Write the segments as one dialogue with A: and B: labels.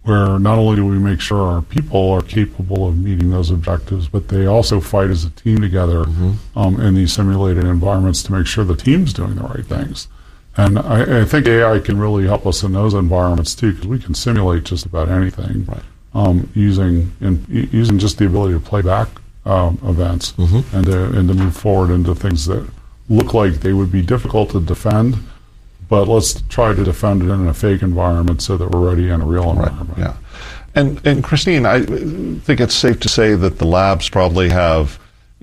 A: where not only do we make sure our people are capable of meeting those objectives, but they also fight as a team together in these simulated environments to make sure the team's doing the right things. And I think AI can really help us in those environments too, because we can simulate just about anything using just the ability to play back events and to move forward into things that look like they would be difficult to defend, but let's try to defend it in a fake environment so that we're ready in a real environment.
B: Yeah. And Christine, I think it's safe to say that the labs probably have,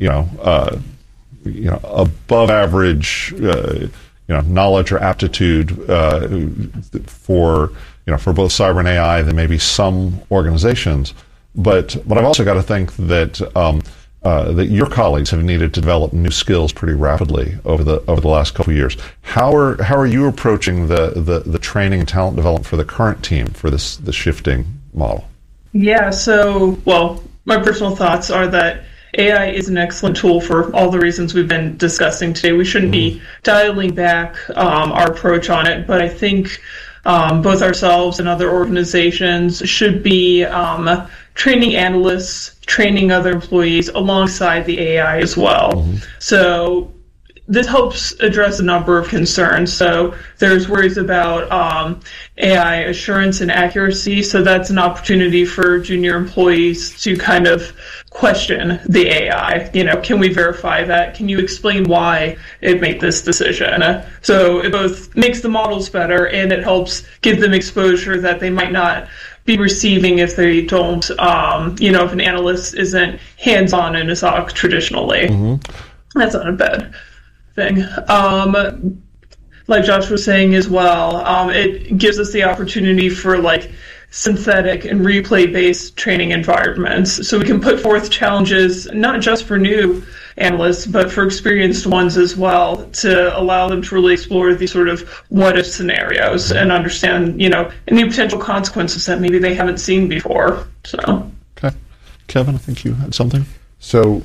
B: above average, knowledge or aptitude for both cyber and AI than maybe some organizations. But I've also got to think that that your colleagues have needed to develop new skills pretty rapidly over the last couple of years. How are you approaching the training and talent development for the current team for the shifting model?
C: Yeah, so, my personal thoughts are that AI is an excellent tool for all the reasons we've been discussing today. We shouldn't be dialing back our approach on it, but I think both ourselves and other organizations should be training analysts, training other employees alongside the AI as well. So this helps address a number of concerns. So there's worries about AI assurance and accuracy. So that's an opportunity for junior employees to kind of question the AI. Can we verify that? Can you explain why it made this decision? So it both makes the models better and it helps give them exposure that they might not be receiving if they don't, if an analyst isn't hands-on in a SOC traditionally. That's not a bad thing. Like Josh was saying as well, it gives us the opportunity for synthetic and replay-based training environments. So we can put forth challenges, not just for new analysts, but for experienced ones as well, to allow them to really explore these sort of what-if scenarios and understand, any potential consequences that maybe they haven't seen before. So,
B: okay. Kevin, I think you had something.
D: So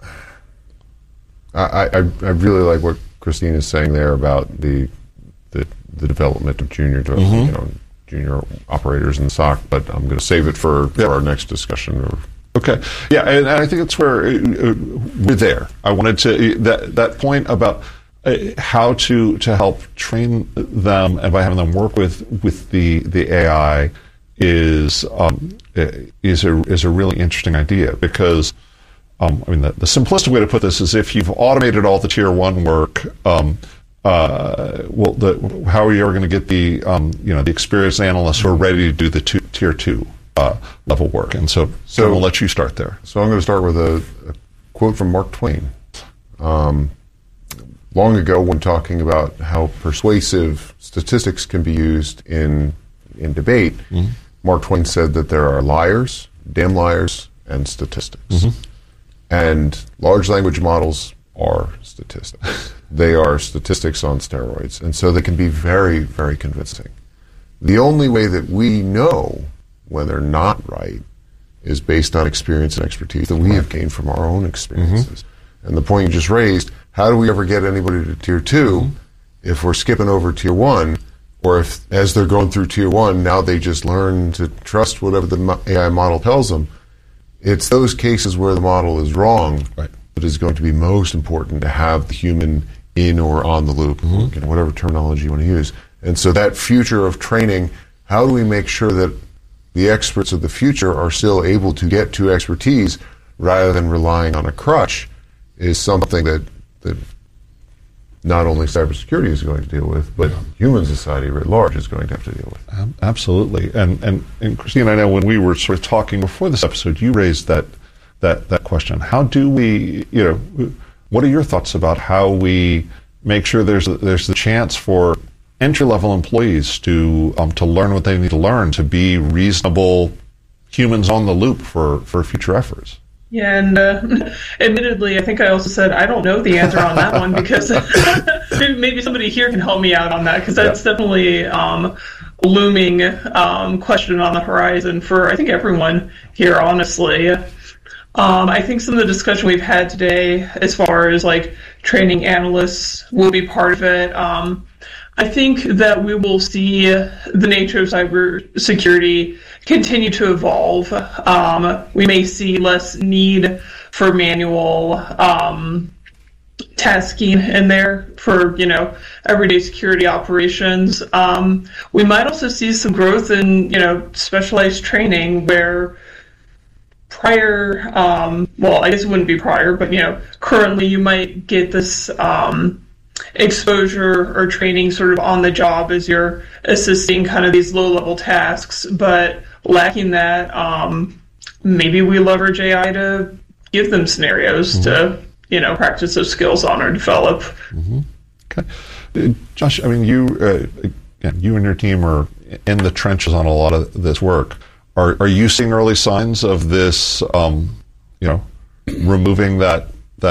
D: I really like what Christine is saying there about the development of junior operators in the SOC, but I'm going to save it for our next discussion.
B: Okay. Yeah, and I think it's where we're there. I wanted to that point about how to help train them, and by having them work with the AI is a really interesting idea, because the simplistic way to put this is, if you've automated all the tier 1 work, how are you ever going to get the experienced analysts who are ready to do the tier 2 level work? And so we'll let you start there.
D: So I'm going to start with a quote from Mark Twain. Long ago, when talking about how persuasive statistics can be used in debate, Mark Twain said that there are liars, damn liars, and statistics. And large language models are statistics. They are statistics on steroids. And so they can be very, very convincing. The only way that we know when they're not right is based on experience and expertise that we have gained from our own experiences. And the point you just raised, how do we ever get anybody to tier 2 if we're skipping over tier 1, or if as they're going through tier 1, now they just learn to trust whatever the AI model tells them? It's those cases where the model is wrong that is going to be most important to have the human in or on the loop, whatever terminology you want to use. And so that future of training, how do we make sure that the experts of the future are still able to get to expertise rather than relying on a crutch, is something that not only cybersecurity is going to deal with, but human society writ large is going to have to deal with.
B: Absolutely. And Christine, I know when we were sort of talking before this episode, you raised that question. How do we, what are your thoughts about how we make sure there's the chance for entry-level employees to learn what they need to learn, to be reasonable humans on the loop for future efforts?
C: Yeah, and admittedly, I think I also said I don't know the answer on that one, because maybe somebody here can help me out on that, because that's definitely looming question on the horizon for, I think, everyone here, honestly. I think some of the discussion we've had today, as far as training analysts, will be part of it. I think that we will see the nature of cybersecurity continue to evolve. We may see less need for manual tasking in there for, everyday security operations. We might also see some growth in, specialized training where prior, I guess it wouldn't be prior, but, currently you might get this exposure or training sort of on the job as you're assisting kind of these low-level tasks, but lacking that, maybe we leverage AI to give them scenarios to, practice those skills on or develop.
B: Okay. Josh, I mean, you and your team are in the trenches on a lot of this work. Are you seeing early signs of this, removing that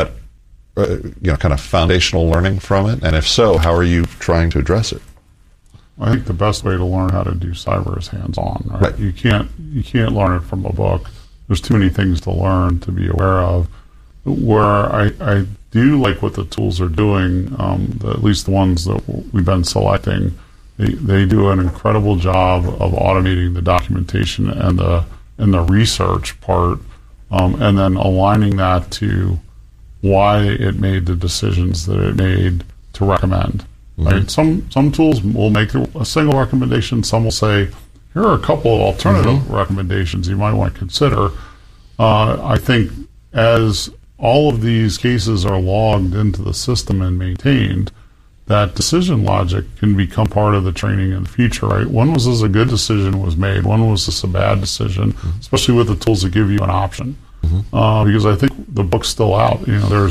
B: kind of foundational learning from it? And if so, how are you trying to address it?
A: I think the best way to learn how to do cyber is hands-on. Right? You can't learn it from a book. There's too many things to learn to be aware of. Where I do like what the tools are doing, at least the ones that we've been selecting, they do an incredible job of automating the documentation and the research part, and then aligning that to why it made the decisions that it made to recommend. Right? Some tools will make a single recommendation. Some will say, here are a couple of alternative recommendations you might want to consider. I think as all of these cases are logged into the system and maintained, that decision logic can become part of the training in the future, right? When was this a good decision was made? When was this a bad decision? Especially with the tools that give you an option. Because I think the book's still out. There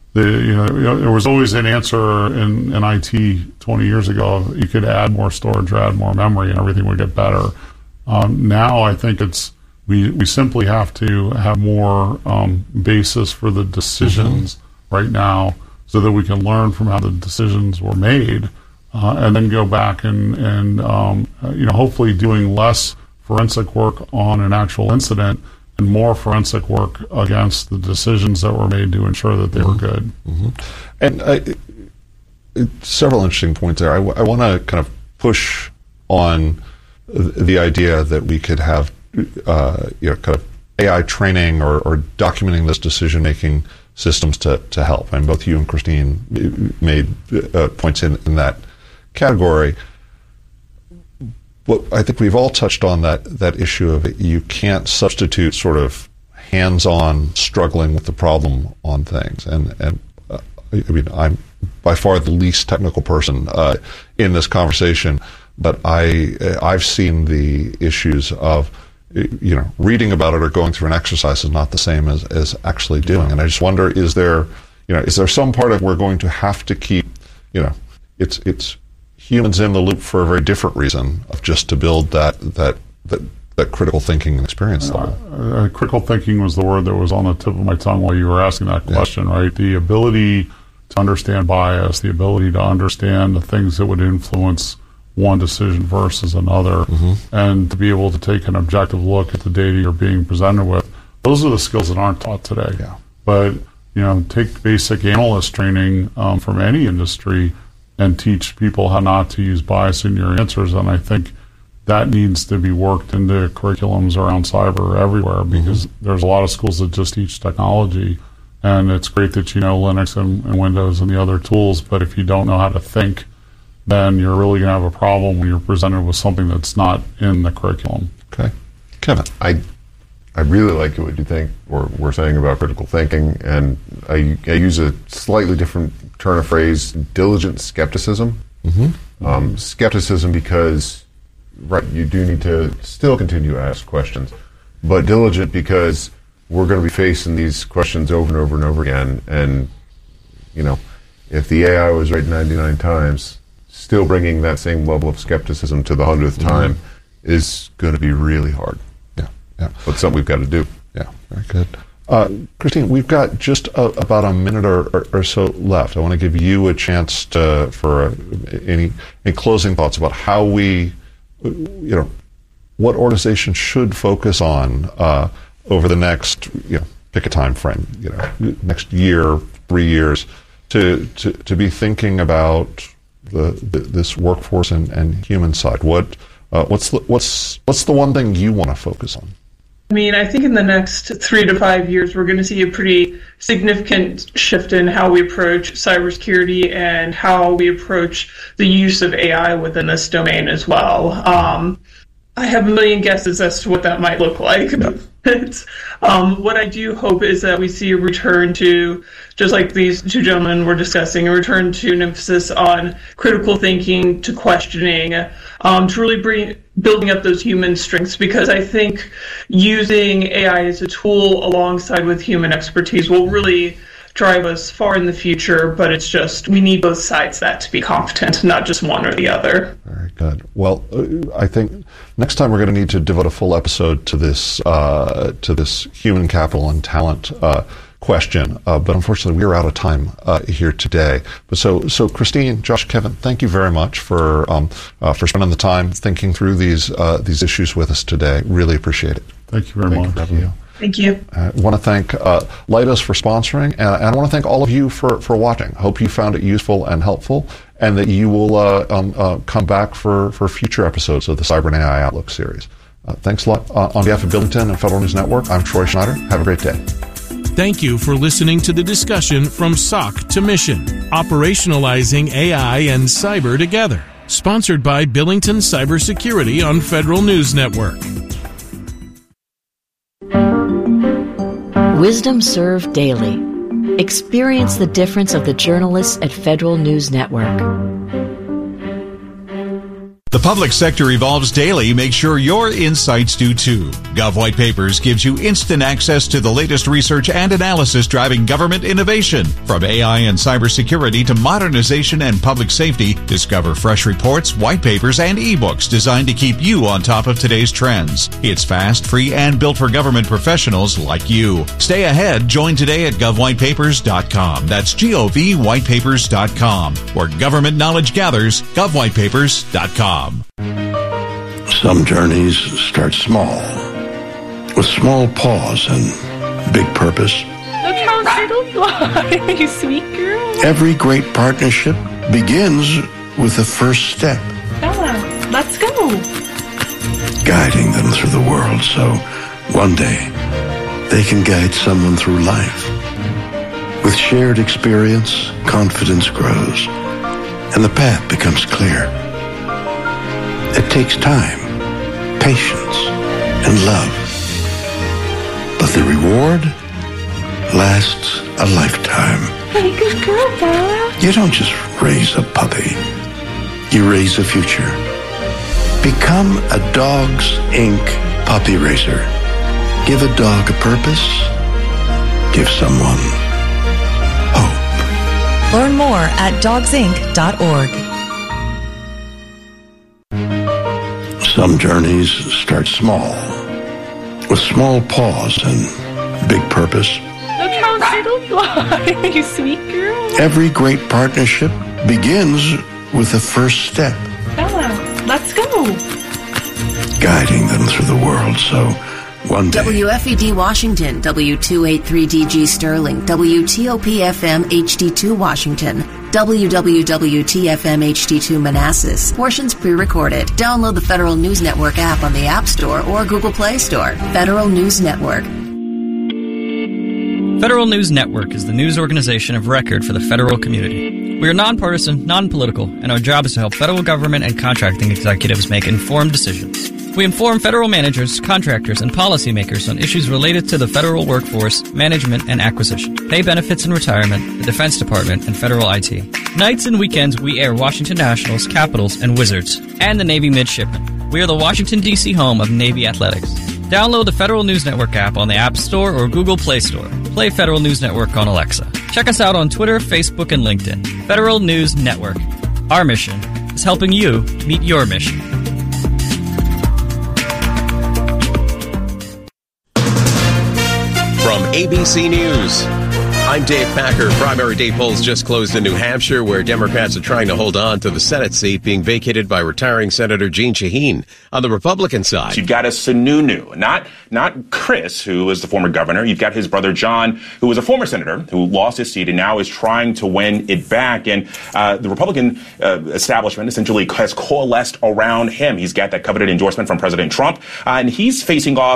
A: was always an answer in IT 20 years ago. You could add more storage, add more memory, and everything would get better. Now I think we simply have to have more basis for the decisions right now, so that we can learn from how the decisions were made, and then go back and hopefully doing less forensic work on an actual incident and more forensic work against the decisions that were made to ensure that they were good.
B: And several interesting points there. I want to kind of push on the idea that we could have kind of AI training or documenting this decision-making systems to help. And both you and Christine made points in that category. But I think we've all touched on that issue of it. You can't substitute sort of hands-on struggling with the problem on things. And I mean, I'm by far the least technical person in this conversation, but I've seen the issues of reading about it or going through an exercise is not the same as actually doing. And I just wonder, is there some part of we're going to have to keep, it's humans in the loop for a very different reason, of just to build that critical thinking and experience level.
A: Critical thinking was the word that was on the tip of my tongue while you were asking that question, right? The ability to understand bias, the ability to understand the things that would influence one decision versus another, and to be able to take an objective look at the data you're being presented with. Those are the skills that aren't taught today. But take basic analyst training from any industry and teach people how not to use bias in your answers. And I think that needs to be worked into curriculums around cyber everywhere, because there's a lot of schools that just teach technology, and it's great that you know Linux and Windows and the other tools, but if you don't know how to think, then you're really going to have a problem when you're presented with something that's not in the curriculum.
B: Okay. Kevin.
D: I really like what you think or we're saying about critical thinking, and I use a slightly different turn of phrase, diligent skepticism. Skepticism because, right, you do need to still continue to ask questions, but diligent because we're going to be facing these questions over and over and over again, and, if the AI was right 99 times, still bringing that same level of skepticism to the 100th time is going to be really hard.
B: Yeah.
D: But something we've got to do.
B: Yeah, very good. Christine, we've got just about a minute or so left. I want to give you a chance for any closing thoughts about how we, what organizations should focus on over the next, pick a time frame, next year, 3 years, to be thinking about this workforce and human side? What's the one thing you want to focus on?
C: I mean, I think in the next 3 to 5 years, we're going to see a pretty significant shift in how we approach cybersecurity and how we approach the use of AI within this domain as well. I have a million guesses as to what that might look like. What I do hope is that we see a return to, just like these two gentlemen were discussing, a return to an emphasis on critical thinking, to questioning, to really building up those human strengths, because I think using AI as a tool alongside with human expertise will really drive us far in the future, but it's just we need both sides that to be competent, not just one or the other.
B: Very good. Well, I think next time we're going to need to devote a full episode to this human capital and talent question, but unfortunately we're out of time here today. But so Christine, Josh, Kevin, thank you very much for spending the time thinking through these issues with us today. Really appreciate it.
A: Thank you very much.
B: Thank you.
C: Thank you.
B: I want to thank Leidos for sponsoring, and I want to thank all of you for watching. Hope you found it useful and helpful, and that you will come back for future episodes of the Cyber and AI Outlook series. Thanks a lot. On behalf of Billington and Federal News Network, I'm Troy Schneider. Have a great day.
E: Thank you for listening to the discussion From SOC to Mission, Operationalizing AI and Cyber Together, sponsored by Billington Cybersecurity on Federal News Network.
F: Wisdom served daily. Experience the difference of the journalists at Federal News Network.
G: The public sector evolves daily. Make sure your insights do too. Gov White Papers gives you instant access to the latest research and analysis driving government innovation. From AI and cybersecurity to modernization and public safety, discover fresh reports, white papers, and ebooks designed to keep you on top of today's trends. It's fast, free, and built for government professionals like you. Stay ahead. Join today at govwhitepapers.com. That's govwhitepapers.com, where government knowledge gathers. govwhitepapers.com.
H: Some journeys start small, with small pause and big purpose.
I: Look how little you are, you sweet girl.
H: Every great partnership begins with the first step.
I: Bella, let's go.
H: Guiding them through the world so one day they can guide someone through life. With shared experience, confidence grows, and the path becomes clear. It takes time, patience, and love. But the reward lasts a lifetime.
I: Hey, good girl, Bella.
H: You don't just raise a puppy. You raise a future. Become a Dogs Inc. puppy raiser. Give a dog a purpose. Give someone hope.
J: Learn more at dogsinc.org.
H: Some journeys start small, with small pause and big purpose.
I: Look how little you are, you sweet girl.
H: Every great partnership begins with the first step.
I: Bella, let's go.
H: Guiding them through the world so one day.
K: WFED Washington, W283DG Sterling, WTOP-FM HD2 Washington, WWWT-FM HD2 Manassas. Portions pre-recorded. Download the Federal News Network app on the App Store or Google Play Store. Federal News Network.
L: Federal News Network is the news organization of record for the federal community. We are nonpartisan, non-political, and our job is to help federal government and contracting executives make informed decisions. We inform federal managers, contractors, and policymakers on issues related to the federal workforce, management, and acquisition, pay benefits and retirement, the Defense Department, and federal IT. Nights and weekends, we air Washington Nationals, Capitals, and Wizards, and the Navy Midshipmen. We are the Washington, D.C. home of Navy Athletics. Download the Federal News Network app on the App Store or Google Play Store. Play Federal News Network on Alexa. Check us out on Twitter, Facebook, and LinkedIn. Federal News Network. Our mission is helping you meet your mission.
M: From ABC News, I'm Dave Packer. Primary day polls just closed in New Hampshire, where Democrats are trying to hold on to the Senate seat being vacated by retiring Senator Jeanne Shaheen. On the Republican side,
N: you've got a Sununu, not Chris, who was the former governor. You've got his brother John, who was a former senator who lost his seat and now is trying to win it back. And the Republican establishment essentially has coalesced around him. He's got that coveted endorsement from President Trump, and he's facing off